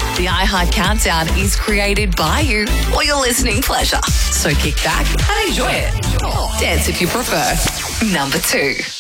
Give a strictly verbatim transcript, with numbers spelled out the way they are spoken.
The iHeart Countdown is created by you for your listening pleasure. So kick back and enjoy it. Dance if you prefer. Number two.